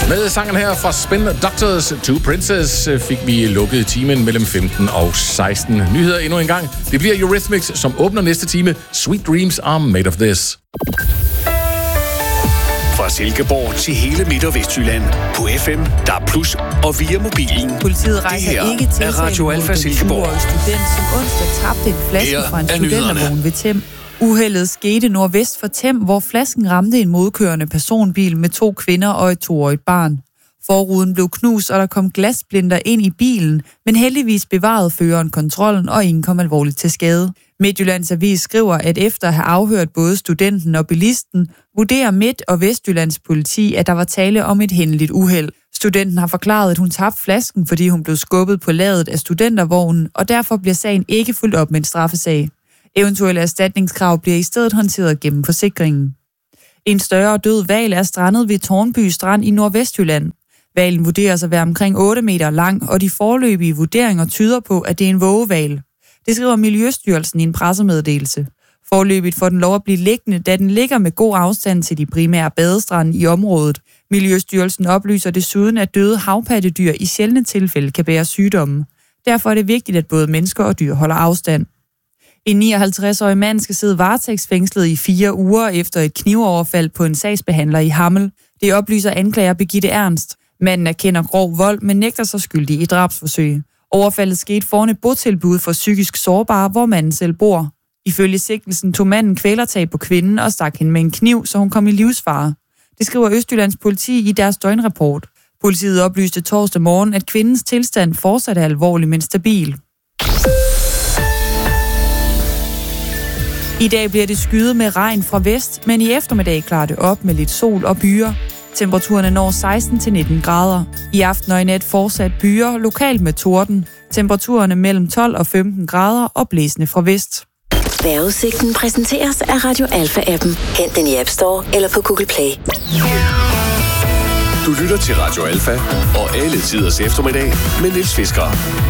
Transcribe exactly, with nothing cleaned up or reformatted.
Med sangen her fra Spin Doctors to Princess fik vi lukket timen mellem femten og seksten. Nyheder endnu en gang. Det bliver Eurythmics, som åbner næste time. Sweet Dreams Are Made of This. Fra Silkeborg til hele Midt- og Vestjylland. På F M, D A B plus og via mobilen. Politiet rejser ikke til Radio Alfa Silkeborg. Student, som onsdag tabte en flaske fra en studentervogn ved Them. Uheldet skete nordvest for Them, hvor flasken ramte en modkørende personbil med to kvinder og et toårigt barn. Forruden blev knust, og der kom glassplinter ind i bilen, men heldigvis bevarede føreren kontrollen, og ingen kom alvorligt til skade. Midtjyllands Avis skriver, at efter at have afhørt både studenten og bilisten, vurderer Midt- og Vestjyllands politi, at der var tale om et hændeligt uheld. Studenten har forklaret, at hun tabte flasken, fordi hun blev skubbet på ladet af studentervognen, og derfor bliver sagen ikke fulgt op med en straffesag. Eventuelle erstatningskrav bliver i stedet håndteret gennem forsikringen. En større død hval er strandet ved Tårnby Strand i Nordvestjylland. Hvalen vurderes at være omkring otte meter lang, og de foreløbige vurderinger tyder på, at det er en vågehval. Det skriver Miljøstyrelsen i en pressemeddelelse. Foreløbigt får den lov at blive liggende, da den ligger med god afstand til de primære badestrande i området. Miljøstyrelsen oplyser desuden, at døde havpattedyr i sjældne tilfælde kan bære sygdomme. Derfor er det vigtigt, at både mennesker og dyr holder afstand. En nioghalvtreds-årig mand skal sidde varetægtsfængslet i fire uger efter et knivoverfald på en sagsbehandler i Hammel. Det oplyser anklager Birgitte Ernst. Manden erkender grov vold, men nægter sig skyldig i drabsforsøg. Overfaldet skete foran et botilbud for psykisk sårbare, hvor manden selv bor. Ifølge sigtelsen tog manden kvælertag på kvinden og stak hende med en kniv, så hun kom i livsfare. Det skriver Østjyllands politi i deres døgnrapport. Politiet oplyste torsdag morgen, at kvindens tilstand fortsat er alvorlig, men stabil. I dag bliver det skyet med regn fra vest, men i eftermiddag klarer det op med lidt sol og byer. Temperaturerne når seksten til nitten grader. I aften og i nat fortsat byer, lokalt med torden. Temperaturerne mellem tolv og femten grader og blæsende fra vest. Vejrudsigten præsenteres af Radio Alfa-appen. Hent den i App Store eller på Google Play. Du lytter til Radio Alfa og alle tiders eftermiddag med Niels Fisker.